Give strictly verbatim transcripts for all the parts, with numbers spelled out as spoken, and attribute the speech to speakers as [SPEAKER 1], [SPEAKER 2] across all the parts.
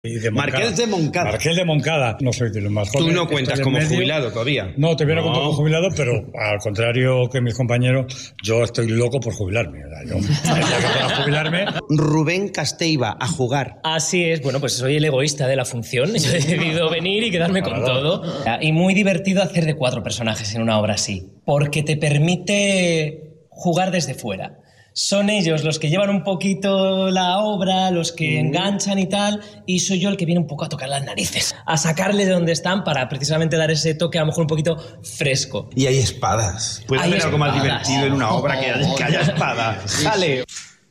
[SPEAKER 1] Y de
[SPEAKER 2] Marqués de Moncada.
[SPEAKER 1] Marqués de Moncada. No soy de los más jóvenes.
[SPEAKER 2] Tú no cuentas como medio. jubilado todavía.
[SPEAKER 1] No, te viene no. como jubilado, pero al contrario que mis compañeros, yo estoy loco por jubilarme. Yo para jubilarme.
[SPEAKER 2] Rubén Casteiva, a jugar.
[SPEAKER 3] Así es. Bueno, pues soy el egoísta de la función. Yo he decidido venir y quedarme con todo. Y muy divertido hacer de cuatro personajes en una obra así, porque te permite jugar desde fuera. Son ellos los que llevan un poquito la obra, los que mm. enganchan y tal, y soy yo el que viene un poco a tocar las narices, a sacarles de donde están para precisamente dar ese toque a lo mejor un poquito fresco.
[SPEAKER 2] Y hay espadas. ¿Puede haber algo más divertido en una obra que, que haya espadas? ¡Sale!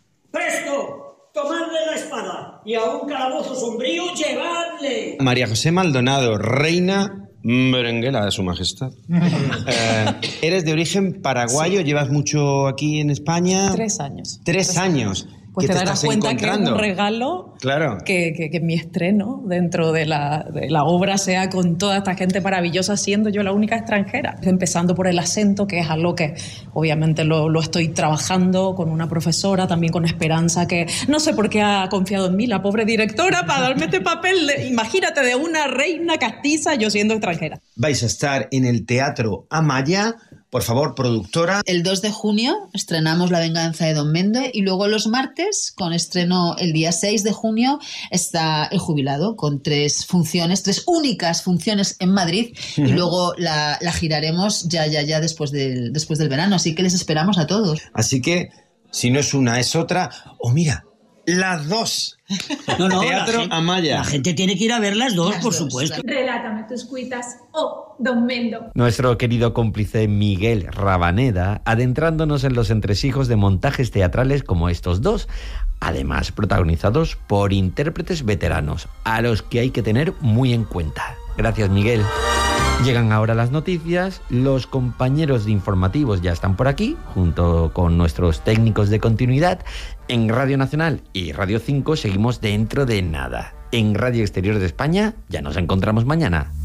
[SPEAKER 4] ¡Presto! ¡Tomadle la espada! Y a un calabozo sombrío llevadle.
[SPEAKER 2] María José Maldonado, reina merenguela de su majestad. eh, eres de origen paraguayo, sí. ¿Llevas mucho aquí en España?
[SPEAKER 5] Tres años.
[SPEAKER 2] Tres, Tres años.
[SPEAKER 5] Pues te, te darás cuenta que es un regalo
[SPEAKER 2] claro.
[SPEAKER 5] que, que, que mi estreno dentro de la, de la obra sea con toda esta gente maravillosa, siendo yo la única extranjera. Empezando por el acento, que es algo que obviamente lo, lo estoy trabajando con una profesora, también con Esperanza, que no sé por qué ha confiado en mí, la pobre directora, para darme este papel, de, imagínate, de una reina castiza, yo siendo extranjera.
[SPEAKER 2] Vais a estar en el Teatro Amaya. Por favor, productora.
[SPEAKER 6] El dos de junio estrenamos La venganza de Don Mendo y luego los martes, con estreno el día seis de junio, está El jubilado, con tres funciones, tres únicas funciones en Madrid uh-huh. y luego la, la giraremos ya, ya, ya después del, después del verano. Así que les esperamos a todos.
[SPEAKER 2] Así que, si no es una, es otra. O oh, mira, las dos.
[SPEAKER 4] No, no,
[SPEAKER 2] Teatro
[SPEAKER 4] la gente,
[SPEAKER 2] Amaya.
[SPEAKER 4] La gente tiene que ir a ver las dos, las por dos, supuesto.
[SPEAKER 7] Claro. Relátame tus cuitas, oh, Don Mendo.
[SPEAKER 8] Nuestro querido cómplice Miguel Rabaneda, adentrándonos en los entresijos de montajes teatrales como estos dos, además protagonizados por intérpretes veteranos, a los que hay que tener muy en cuenta. Gracias, Miguel. Llegan ahora las noticias, los compañeros de informativos ya están por aquí, junto con nuestros técnicos de continuidad. En Radio Nacional y Radio cinco seguimos dentro de nada. En Radio Exterior de España ya nos encontramos mañana.